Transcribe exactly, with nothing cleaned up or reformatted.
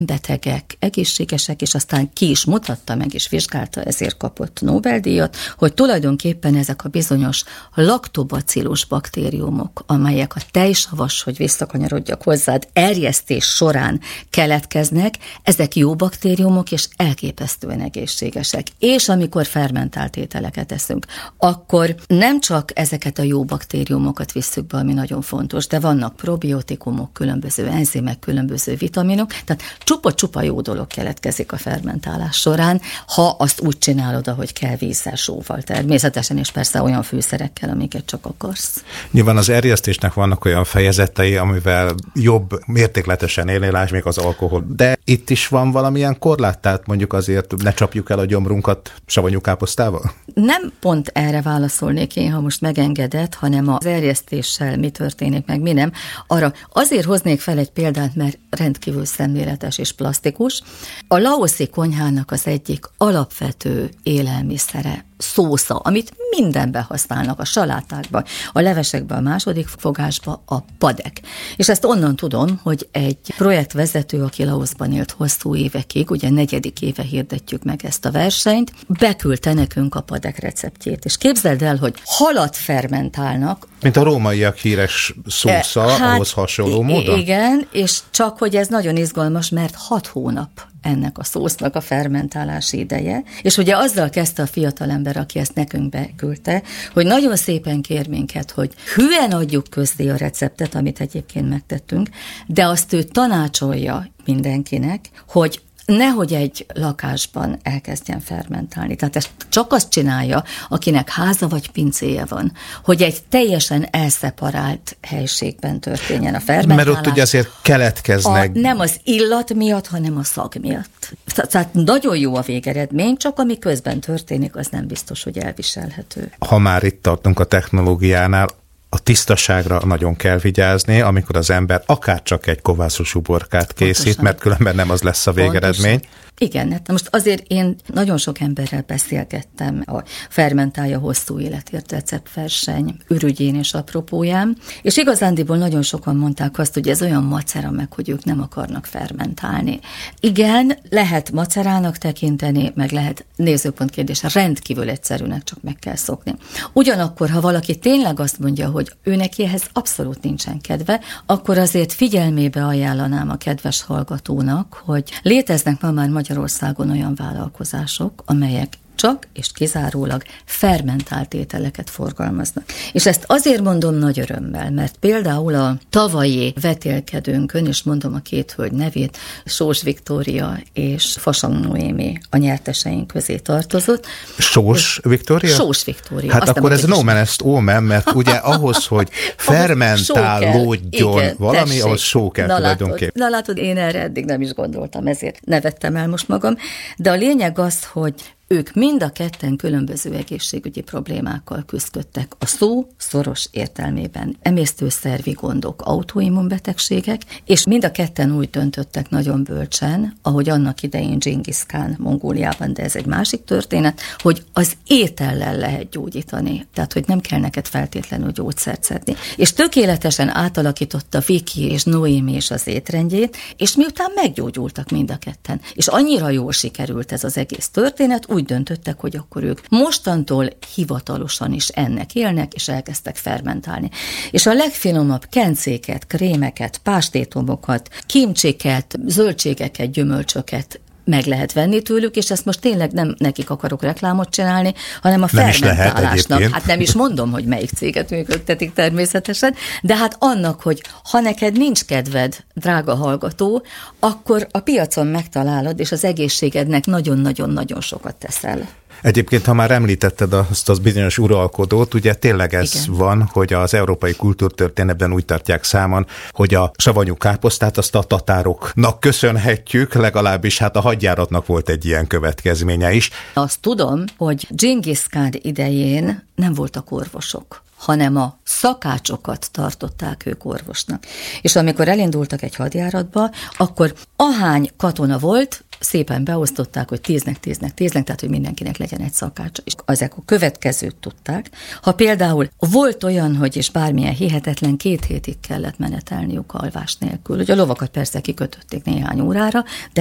betegek, egészségesek, és aztán ki is mutatta meg, és vizsgálta, ezért kapott Nobel-díjat, hogy tulajdonképpen ezek a bizonyos laktobacillus baktériumok, amelyek a tejsavas, hogy visszakanyarodjak hozzád, erjesztés során keletkeznek, ezek jó baktériumok, és elképesztően egészségesek. És amikor fermentált ételeket eszünk, akkor nem csak ezeket a jó baktériumokat visszük be, ami nagyon fontos, de vannak probiotikumok, különböző enzimek, különböző vitaminok, tehát csupa-csupa jó dolog keletkezik a fermentálás során, ha azt úgy csinálod, ahogy kell, vízzel, sóval természetesen, és persze olyan fűszerekkel, amiket csak akarsz. Nyilván az erjesztésnek vannak olyan fejezetei, amivel jobb mértékletesen élni, lásd még az alkohol. De itt is van valamilyen korlát, tehát mondjuk azért ne csapjuk el a gyomrunkat savanyú káposztával? Nem pont erre válaszolnék én, ha most megengedett, hanem az erjesztéssel mi történik, meg mi nem. Arra azért hoznék fel egy példát, mert rendkívül szemléletes és plastikus. A laoszi konyhának az egyik alapvető élelmiszere, szósza, amit mindenben használnak, a salátákban, a levesekben, a második fogásban, a padek. És ezt onnan tudom, hogy egy projektvezető, aki Laoszban élt hosszú évekig, ugye negyedik éve hirdetjük meg ezt a versenyt, beküldte nekünk a padek receptjét. És képzeld el, hogy halat fermentálnak. Mint a rómaiak híres szósza, hát, ahhoz hasonló módon? Igen, és csak hogy ez nagyon izgalmas, mert hat hónap ennek a szósznak a fermentálási ideje, és ugye azzal kezdte a fiatalember, aki ezt nekünk beküldte, hogy nagyon szépen kér minket, hogy hülyen adjuk közzé a receptet, amit egyébként megtettünk, de azt ő tanácsolja mindenkinek, hogy nehogy egy lakásban elkezdjen fermentálni. Tehát ezt csak azt csinálja, akinek háza vagy pincéje van, hogy egy teljesen elszeparált helységben történjen a fermentálás. Mert ott ugye azért keletkeznek. A, nem az illat miatt, hanem a szag miatt. Tehát nagyon jó a végeredmény, csak ami közben történik, az nem biztos, hogy elviselhető. Ha már itt tartunk a technológiánál, a tisztaságra nagyon kell vigyázni, amikor az ember akár csak egy kovászos uborkát készít, pontosan, mert különben nem az lesz a végeredmény. Pontosan. Igen, hát most azért én nagyon sok emberrel beszélgettem a Fermentálja hosszú életért receptverseny ürügyén és apropóján, és igazándiból nagyon sokan mondták azt, hogy ez olyan macera meg, hogy ők nem akarnak fermentálni. Igen, lehet macerának tekinteni, meg lehet nézőpont kérdés, rendkívül egyszerűnek, csak meg kell szokni. Ugyanakkor, ha valaki tényleg azt mondja, hogy ő neki ehhez abszolút nincsen kedve, akkor azért figyelmébe ajánlanám a kedves hallgatónak, hogy léteznek ma már Magyarországon olyan vállalkozások, amelyek csak és kizárólag fermentált ételeket forgalmaznak. És ezt azért mondom nagy örömmel, mert például a tavalyi vetélkedőnkön, és mondom a két hölgy nevét, Sós Viktória és Fasang Noémi a nyerteseink közé tartozott. Sós Viktória? Sós Viktória. Hát azt akkor ez no man est omen, mert ugye ahhoz, hogy fermentálódjon igen, valami, tessék, ahhoz só kell na tulajdonképpen. Látod, na látod, én erre eddig nem is gondoltam, ezért nevettem el most magam. De a lényeg az, hogy ők mind a ketten különböző egészségügyi problémákkal küzdöttek. A szó szoros értelmében emésztőszervi gondok, autoimmunbetegségek, és mind a ketten úgy döntöttek nagyon bölcsen, ahogy annak idején Dzsingisz Kán Mongóliában, de ez egy másik történet, hogy az étellel lehet gyógyítani. Tehát, hogy nem kell neked feltétlenül gyógyszert szedni. És tökéletesen átalakította Viki és Noémi és az étrendjét, és miután meggyógyultak mind a ketten. És annyira jól sikerült ez az egész történet, úgy döntöttek, hogy akkor ők mostantól hivatalosan is ennek élnek, és elkezdtek fermentálni. És a legfinomabb kencéket, krémeket, pástétomokat, kimcsiket, zöldségeket, gyümölcsöket meg lehet venni tőlük, és ezt most tényleg nem nekik akarok reklámot csinálni, hanem a nem fermentálásnak. Hát nem is mondom, hogy melyik céget működtetik természetesen, de hát annak, hogy ha neked nincs kedved, drága hallgató, akkor a piacon megtalálod, és az egészségednek nagyon-nagyon-nagyon sokat teszel. Egyébként, ha már említetted azt az bizonyos uralkodót, ugye tényleg ez igen. van, hogy az európai kultúrtörténetben úgy tartják számon, hogy a savanyú káposztát azt a tatároknak köszönhetjük, legalábbis hát a hadjáratnak volt egy ilyen következménye is. Azt tudom, hogy Dzsingisz Kán idején nem voltak orvosok, hanem a szakácsokat tartották ők orvosnak. És amikor elindultak egy hadjáratba, akkor ahány katona volt, szépen beosztották, hogy tíznek, tíznek, tíznek, tehát hogy mindenkinek legyen egy szakács. És ezek a következőt tudták. Ha például volt olyan, hogy és bármilyen hihetetlen, két hétig kellett menetelniük alvás nélkül, hogy a lovakat persze kikötötték néhány órára, de